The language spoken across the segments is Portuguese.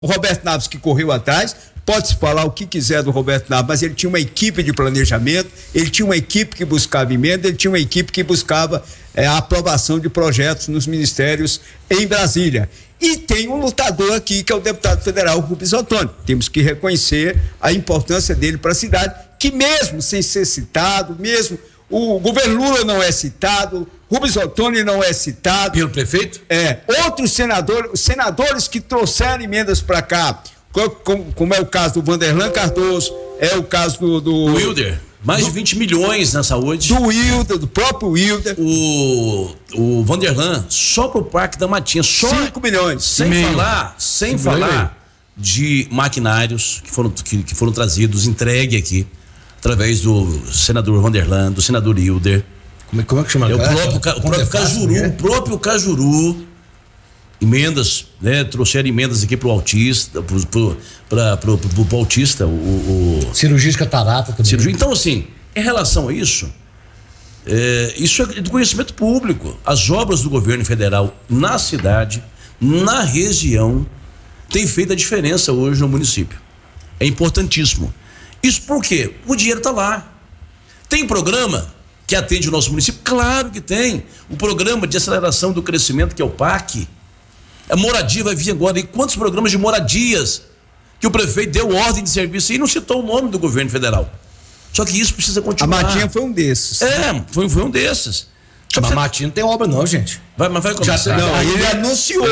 O Roberto Naves que correu atrás, pode-se falar o que quiser do Roberto Naves, mas ele tinha uma equipe de planejamento, ele tinha uma equipe que buscava emenda, ele tinha uma equipe que buscava a aprovação de projetos nos ministérios em Brasília. E tem um lutador aqui, que é o deputado federal Rubens Ottoni. Temos que reconhecer a importância dele para a cidade, que mesmo sem ser citado, mesmo o governo Lula não é citado, Rubens Ottoni não é citado. Pelo prefeito? Outros senadores que trouxeram emendas para cá, como é o caso do Vanderlan Cardoso, é o caso do Wilder. Mais de 20 milhões na saúde. Do Wilder, do próprio Wilder. O Vanderlan, só pro Parque da Matinha, só 5 milhões. Sem falar de maquinários que foram trazidos, entregue aqui, através do senador Vanderlan, do senador Wilder. Como é que chama? O próprio Cajuru, emendas, né? Trouxeram emendas aqui pro autista, pro autista, cirurgia de catarata também. Então, assim, em relação a isso, isso é do conhecimento público. As obras do governo federal na cidade, na região, tem feito a diferença hoje no município. É importantíssimo. Isso por quê? O dinheiro está lá. Tem programa que atende o nosso município? Claro que tem. O programa de aceleração do crescimento, que é o PAC. A moradia vai vir agora. E quantos programas de moradias que o prefeito deu ordem de serviço e não citou o nome do governo federal? Só que isso precisa continuar. A Matinha foi um desses. Foi um desses. Mas a Matinha não tem obra não, gente. Mas vai começar. Ele anunciou.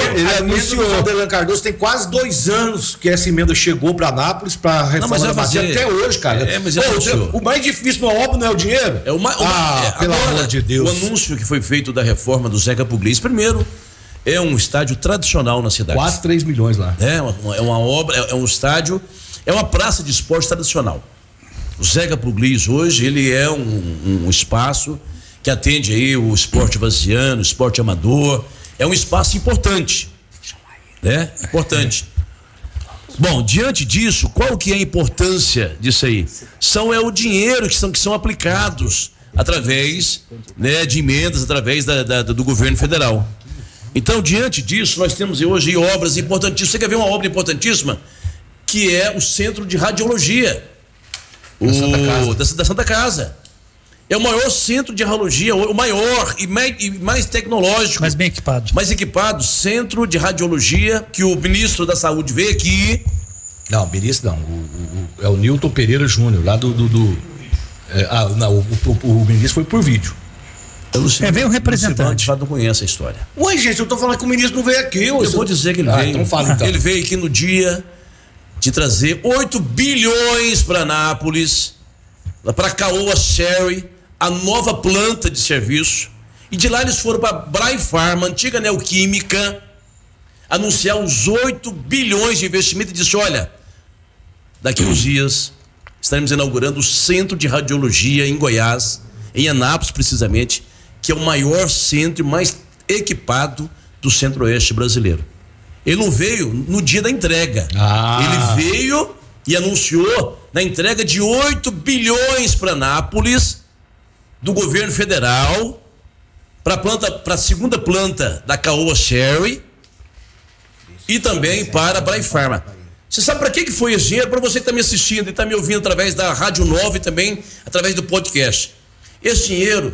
O Vanderlan Cardoso tem quase 2 anos que essa emenda chegou para Anápolis, para reforma da Matinha, até hoje, cara. O mais difícil na obra não é o dinheiro? Pelo amor de Deus. O anúncio que foi feito da reforma do Zeca Pugliese, primeiro, é um estádio tradicional na cidade. Quase 3 milhões lá. É uma obra, é um estádio, é uma praça de esporte tradicional. O Zeca Pugliese hoje, ele é um espaço que atende aí o esporte vaziano, o esporte amador. É um espaço importante, né? Importante. Bom, diante disso, qual que é a importância disso aí? É o dinheiro que são aplicados através, né, de emendas, através do governo federal. Então, diante disso, nós temos hoje obras importantíssimas. Você quer ver uma obra importantíssima? Que é o Centro de Radiologia da Santa Casa. É o maior centro de radiologia, o maior e mais tecnológico. Mais bem equipado. Mais equipado, centro de radiologia, que o ministro da Saúde veio aqui. Não, ministro não. É o Newton Pereira Júnior, lá o ministro foi por vídeo. Veio um representante. Não conhece a história. Ué, gente, eu tô falando que o ministro não veio aqui. Eu vou dizer que ele veio. Então fala, então. Ele veio aqui no dia de trazer 8 bilhões para Anápolis, para Caoa Sherry, a nova planta de serviço. E de lá eles foram para Brai Pharma, antiga Neoquímica, anunciar os 8 bilhões de investimento e disse: olha, daqui uns dias estaremos inaugurando o Centro de Radiologia em Goiás, em Anápolis precisamente, que é o maior centro e mais equipado do Centro-Oeste brasileiro. Ele não veio no dia da entrega. Ele veio e anunciou na entrega de 8 bilhões para Anápolis, do governo federal, para a segunda planta da Caoa Sherry e também para a Brai Pharma. Você sabe para que foi esse dinheiro? Para você que está me assistindo e está me ouvindo através da Rádio 9 e também através do podcast. Esse dinheiro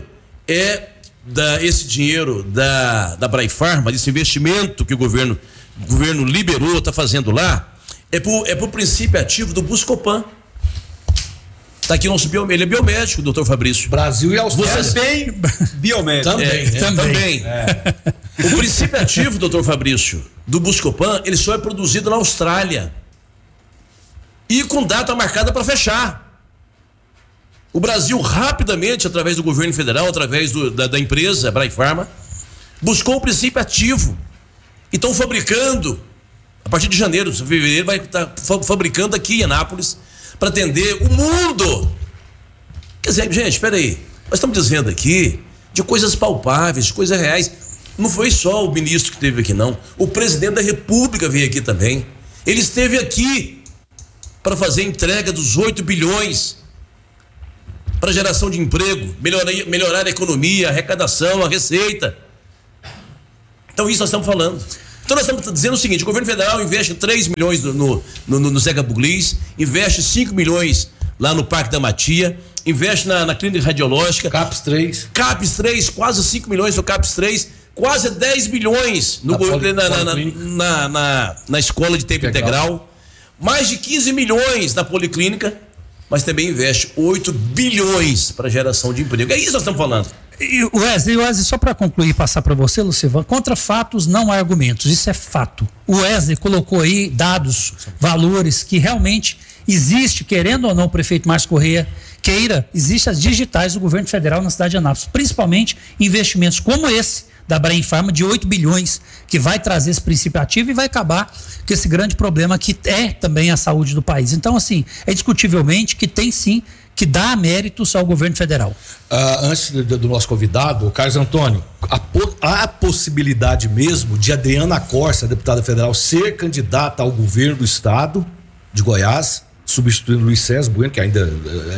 da Brai Pharma, desse investimento que o governo liberou, está fazendo lá, é pro princípio ativo do Buscopan. Está aqui nosso biomédico, ele é biomédico, doutor Fabrício. Brasil e Austrália. Você bem biomédico. Também. O princípio ativo, doutor Fabrício, do Buscopan, ele só é produzido na Austrália. E com data marcada para fechar. O Brasil rapidamente, através do governo federal, através da empresa Brai Pharma, buscou o princípio ativo. E estão fabricando, a partir de janeiro, fevereiro, vai estar fabricando aqui em Anápolis, para atender o mundo. Quer dizer, gente, espera aí, nós estamos dizendo aqui de coisas palpáveis, de coisas reais. Não foi só o ministro que esteve aqui, não. O presidente da República veio aqui também. Ele esteve aqui para fazer a entrega dos 8 bilhões para geração de emprego, melhorar a economia, a arrecadação, a receita. Então isso nós estamos falando. Então nós estamos dizendo o seguinte: o governo federal investe 3 milhões no Zeca Buglis, investe 5 milhões lá no Parque da Matia, investe na clínica radiológica. CAPS 3, quase 5 milhões no CAPS 3, quase 10 milhões na escola de tempo integral, mais de 15 milhões na policlínica, mas também investe 8 bilhões para geração de emprego. É isso que nós estamos falando. E Wesley, só para concluir e passar para você, Lucivan, contra fatos não há argumentos, isso é fato. O Wesley colocou aí dados, valores que realmente existe, querendo ou não o prefeito Márcio Corrêa queira, existem as digitais do governo federal na cidade de Anápolis, principalmente investimentos como esse da Brain Pharma de 8 bilhões, que vai trazer esse princípio ativo e vai acabar com esse grande problema que é também a saúde do país. Então, assim, é discutivelmente que tem sim que dá méritos ao governo federal. Antes do nosso convidado, o Carlos Antônio, há a possibilidade mesmo de Adriana Corsa, deputada federal, ser candidata ao governo do estado de Goiás, substituindo Luiz César Bueno, que ainda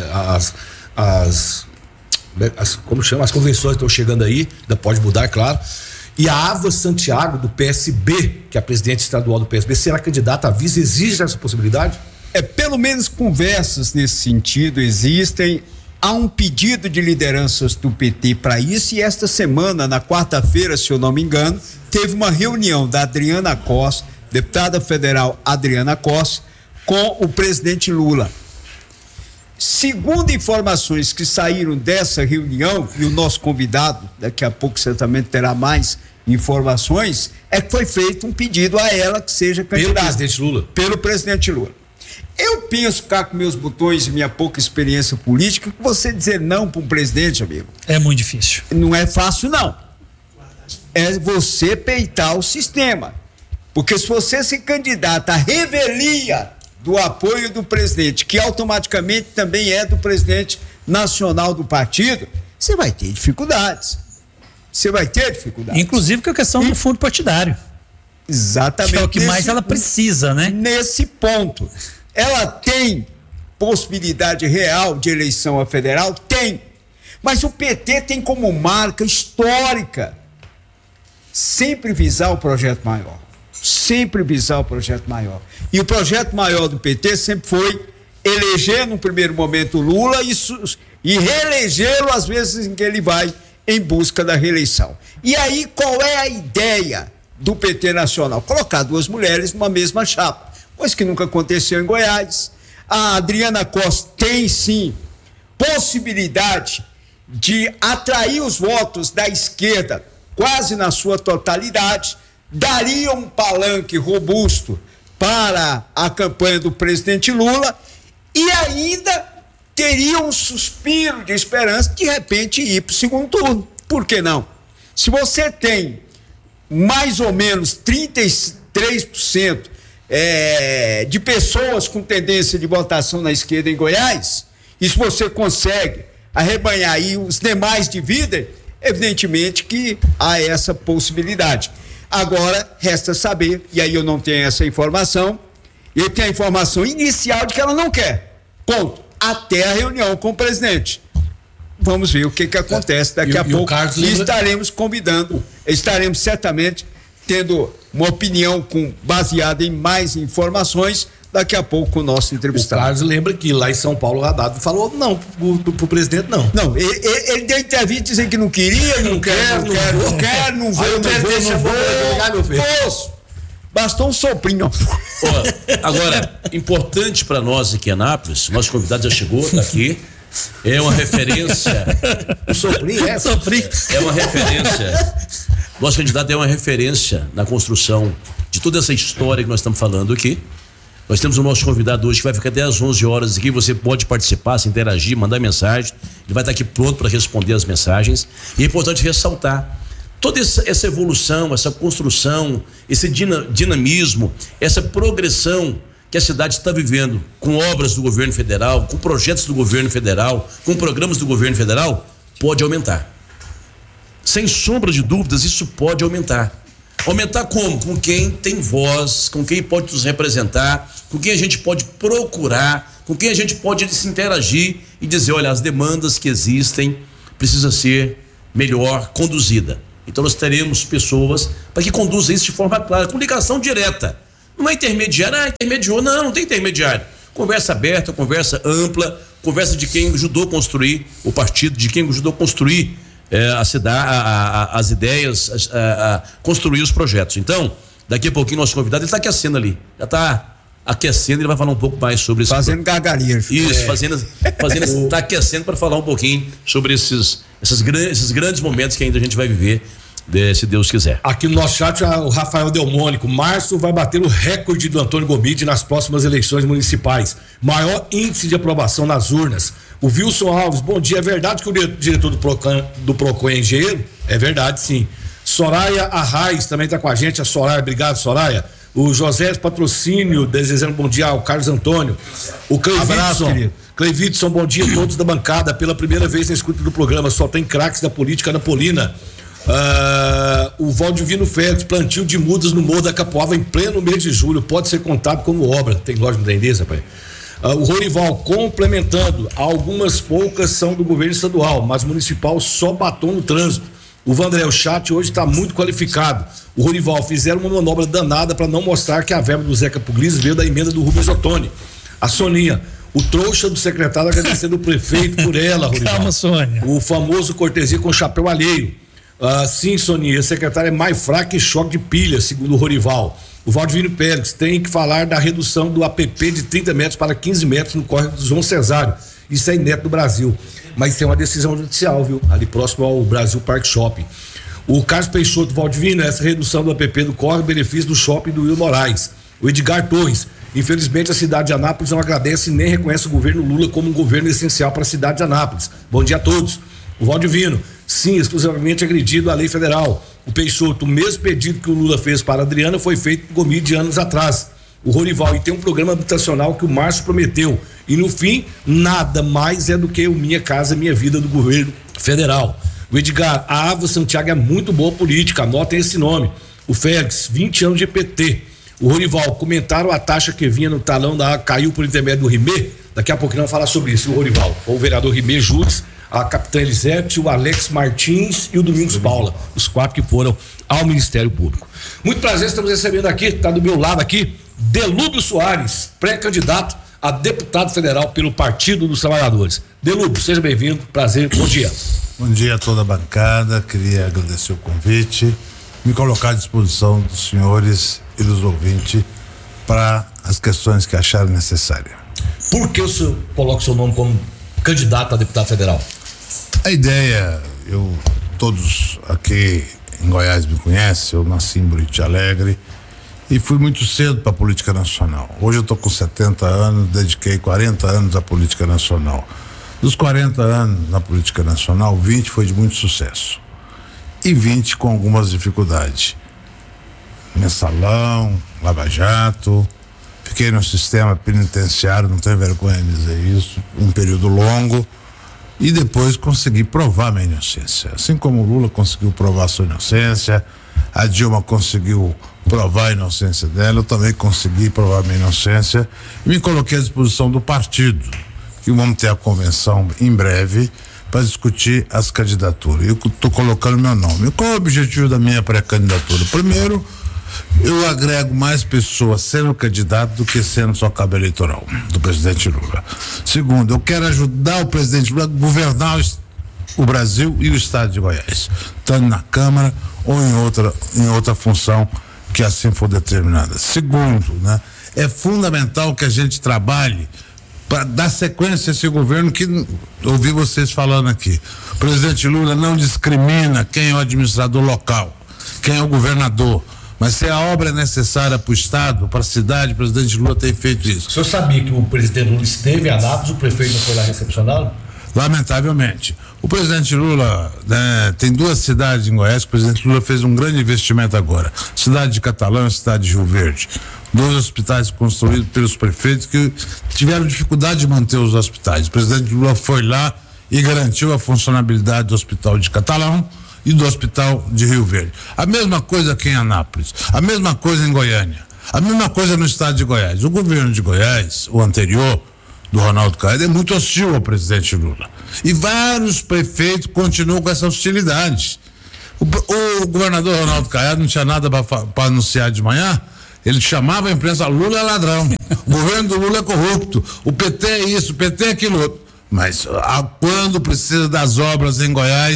como chama? As convenções estão chegando aí, ainda pode mudar, claro. E a Ava Santiago, do PSB, que é a presidente estadual do PSB, será candidata a vice? Existe essa possibilidade? Pelo menos conversas nesse sentido existem. Há um pedido de lideranças do PT para isso, e esta semana, na quarta-feira, se eu não me engano, teve uma reunião da Adriana Costa, deputada federal Adriana Costa, com o presidente Lula. Segundo informações que saíram dessa reunião, e o nosso convidado daqui a pouco certamente terá mais informações, é que foi feito um pedido a ela que seja candidata. Pelo presidente Lula. Eu penso, cá com meus botões e minha pouca experiência política, que você dizer não para um presidente, amigo, é muito difícil. Não é fácil, não. É você peitar o sistema. Porque se você se candidata à revelia do apoio do presidente, que automaticamente também é do presidente nacional do partido, você vai ter dificuldades. Inclusive com a questão do fundo partidário. Exatamente. Que é o que mais ela precisa, né? Nesse ponto. Ela tem possibilidade real de eleição a federal? Tem. Mas o PT tem como marca histórica sempre visar o projeto maior. E o projeto maior do PT sempre foi eleger no primeiro momento Lula e reelegê-lo às vezes em que ele vai em busca da reeleição. E aí qual é a ideia do PT nacional? Colocar duas mulheres numa mesma chapa, coisa que nunca aconteceu em Goiás. A Adriana Costa tem sim possibilidade de atrair os votos da esquerda quase na sua totalidade, daria um palanque robusto para a campanha do presidente Lula e ainda teria um suspiro de esperança de repente ir para o segundo turno. Por que não? Se você tem mais ou menos 33% de pessoas com tendência de votação na esquerda em Goiás, e se você consegue arrebanhar e os demais dividem, evidentemente que há essa possibilidade. Agora, resta saber, e aí eu não tenho essa informação, eu tenho a informação inicial de que ela não quer, ponto, até a reunião com o presidente. Vamos ver o que acontece daqui a pouco, e estaremos certamente tendo uma opinião baseada em mais informações daqui a pouco com o nosso entrevistado. O Carlos lembra que lá em São Paulo o Haddad falou não pro presidente, não. Não, ele deu entrevista dizendo que não queria, não vou. Bastou um soprinho. Agora, importante para nós aqui em Anápolis, nosso convidado já chegou, tá aqui. É uma referência. O soprinho é uma referência. Nosso candidato é uma referência na construção de toda essa história que nós estamos falando aqui. Nós temos o nosso convidado hoje que vai ficar até às 11 horas aqui. Você pode participar, se interagir, mandar mensagem. Ele vai estar aqui pronto para responder as mensagens. E é importante ressaltar toda essa evolução, essa construção, esse dinamismo, essa progressão que a cidade está vivendo com obras do governo federal, com projetos do governo federal, com programas do governo federal, pode aumentar. Sem sombra de dúvidas, isso pode aumentar. Aumentar como? Com quem tem voz, com quem pode nos representar, com quem a gente pode procurar, com quem a gente pode se interagir e dizer, olha, as demandas que existem precisa ser melhor conduzida. Então nós teremos pessoas para que conduzam isso de forma clara, com ligação direta. Não é intermediário, intermediou, não tem intermediário. Conversa aberta, conversa ampla, conversa de quem ajudou a construir o partido, de quem ajudou a construir a cidade, as ideias, construir os projetos. Então, daqui a pouquinho nosso convidado, ele está aquecendo ali, já está aquecendo, ele vai falar um pouco mais sobre isso. Fazendo gargarejo. Isso, está aquecendo para falar um pouquinho sobre esses grandes momentos que ainda a gente vai viver, se Deus quiser. Aqui no nosso chat, o Rafael Delmônico: Março vai bater o recorde do Antônio Gomide nas próximas eleições municipais. Maior índice de aprovação nas urnas. O Wilson Alves: bom dia, é verdade que o diretor do Procon é engenheiro? É verdade, sim. Soraya Arraes também está com a gente, a Soraya, obrigado, Soraya. O José Patrocínio, desejando bom dia ao Carlos Antônio. O Cleividson, bom dia a todos da bancada. Pela primeira vez na escuta do programa, só tem craques da política napolina. O Valdivino Félix: plantio de mudas no Morro da Capoava em pleno mês de julho, pode ser contado como obra. Tem loja de tendência, pai? O Rorival complementando: algumas poucas são do governo estadual, mas municipal só batom no trânsito. O Vandré: o chat hoje está muito qualificado. O Rorival: fizeram uma manobra danada para não mostrar que a verba do Zeca Pugliese veio da emenda do Rubens Ottoni. A Soninha: o trouxa do secretário agradecendo o prefeito por ela, Rorival. Calma, Sônia. O famoso cortesia com chapéu alheio. Sim, Soninha, a secretária é mais fraca que choque de pilha, segundo o Rorival. O Valdivino Pérez: tem que falar da redução do APP de 30 metros para 15 metros no córrego do João Cesário. Isso é inédito no Brasil. Mas tem uma decisão judicial, viu? Ali próximo ao Brasil Park Shopping. O Carlos Peixoto: Valdivino, essa redução do APP do córrego benefício do shopping do Will Moraes. O Edgar Torres: infelizmente a cidade de Anápolis não agradece e nem reconhece o governo Lula como um governo essencial para a cidade de Anápolis. Bom dia a todos. O Valdivino: sim, exclusivamente agredido à lei federal. O Peixoto: o mesmo pedido que o Lula fez para a Adriana foi feito por Gomide anos atrás. O Rorival: e tem um programa habitacional que o Márcio prometeu. E no fim, nada mais é do que o Minha Casa Minha Vida do governo federal. O Edgar: a Ava Santiago é muito boa política, anotem esse nome. O Félix: 20 anos de PT. O Rorival: comentaram a taxa que vinha no talão da água caiu por intermédio do Rimé. Daqui a pouquinho vamos falar sobre isso. O Rorival: foi o vereador Rimé Júdice, a capitã Elisete, o Alex Martins e o Domingos Paula, os 4 que foram ao Ministério Público. Muito prazer, estamos recebendo aqui, está do meu lado aqui, Delúbio Soares, pré-candidato a deputado federal pelo Partido dos Trabalhadores. Delúbio, seja bem-vindo, prazer, bom dia. Bom dia a toda a bancada, queria agradecer o convite, me colocar à disposição dos senhores e dos ouvintes para as questões que acharem necessárias. Por que o senhor coloca o seu nome como candidato a deputado federal? A ideia, todos aqui em Goiás me conhecem, eu nasci em Buriti Alegre e fui muito cedo para a política nacional. Hoje eu estou com 70 anos, dediquei 40 anos à política nacional. Dos 40 anos na política nacional, 20 foi de muito sucesso e 20 com algumas dificuldades. Mensalão, Lava Jato, fiquei no sistema penitenciário, não tenho vergonha de dizer isso, um período longo, e depois consegui provar minha inocência. Assim como o Lula conseguiu provar sua inocência, a Dilma conseguiu provar a inocência dela, eu também consegui provar minha inocência e me coloquei à disposição do partido, que vamos ter a convenção em breve para discutir as candidaturas. Eu estou colocando meu nome. Qual é o objetivo da minha pré-candidatura? Primeiro, eu agrego mais pessoas sendo candidato do que sendo só cabo eleitoral do presidente Lula. Segundo, eu quero ajudar o presidente Lula a governar o Brasil e o estado de Goiás, tanto na Câmara ou em outra função que assim for determinada. Segundo, é fundamental que a gente trabalhe para dar sequência a esse governo que ouvi vocês falando aqui. O presidente Lula não discrimina quem é o administrador local, quem é o governador. Mas se a obra é necessária para o estado, para a cidade, o presidente Lula tem feito isso. O senhor sabia que o presidente Lula esteve em Anápolis, o prefeito não foi lá recepcioná-lo? Lamentavelmente. O presidente Lula, tem 2 cidades em Goiás que o presidente Lula fez um grande investimento agora. Cidade de Catalão e cidade de Rio Verde. 2 hospitais construídos pelos prefeitos que tiveram dificuldade de manter os hospitais. O presidente Lula foi lá e garantiu a funcionalidade do hospital de Catalão e do hospital de Rio Verde. A mesma coisa aqui em Anápolis, a mesma coisa em Goiânia, a mesma coisa no estado de Goiás. O governo de Goiás, o anterior, do Ronaldo Caiado, é muito hostil ao presidente Lula. E vários prefeitos continuam com essa hostilidade. O governador Ronaldo Caiado não tinha nada para anunciar de manhã. Ele chamava a imprensa: Lula é ladrão, o governo do Lula é corrupto, o PT é isso, o PT é aquilo outro. Mas quando precisa das obras em Goiás,